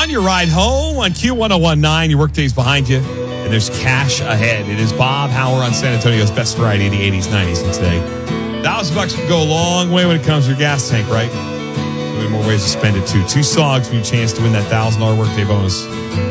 on your ride home on Q1019. Your workday's behind you, and there's cash ahead. It is Bob Hauer on San Antonio's best variety in the 80s, 90s, and today. $1,000 can go a long way when it comes to your gas tank, right? So many more ways to spend it, too. 2 songs for your chance to win that $1,000 workday bonus.